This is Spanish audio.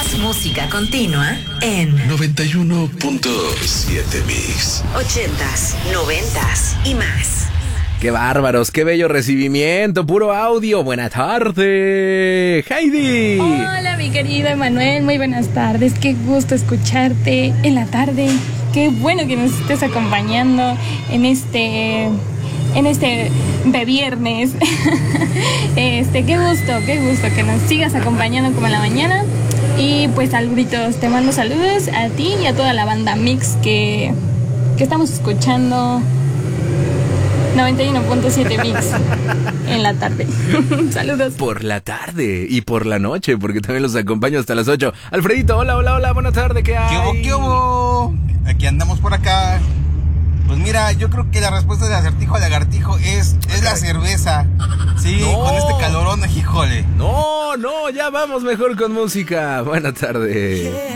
Música continua en 91.7 Mix. 80s, 90s y más. ¡Qué bárbaros! ¡Qué bello recibimiento! ¡Puro audio! ¡Buena tarde! ¡Heidi! Hola, mi querido Emanuel. Muy buenas tardes. Qué gusto escucharte en la tarde. Qué bueno que nos estés acompañando en este de viernes. Qué gusto que nos sigas acompañando como en la mañana. Y pues saluditos, te mando saludos a ti y a toda la banda Mix que estamos escuchando 91.7 Mix en la tarde. Saludos. Por la tarde y por la noche, porque también los acompaño hasta las 8. Alfredito, hola, buena tarde, ¿qué hay? ¿Qué hubo? Aquí andamos por acá. Pues mira, yo creo que la respuesta de acertijo a lagartijo es la cerveza. Sí, no. Con este calorón, híjole. No, ya vamos mejor con música. Buena tarde.